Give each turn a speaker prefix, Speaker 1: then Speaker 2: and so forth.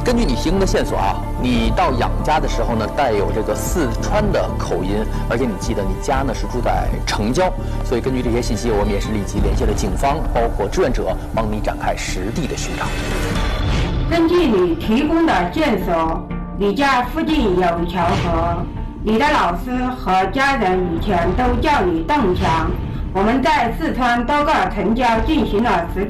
Speaker 1: 根据你提供的线索啊，你到养家的时候呢，带有这个四川的口音，而且你记得你家呢是住在城郊，所以根据这些信息，我们也是立即联系了警方，包括志愿者，帮你展开实地的寻找。
Speaker 2: 根据你提供的线索，你家附近有一条河，你的老师和家人以前都叫你邓强。我们在四川多个城郊进行了实地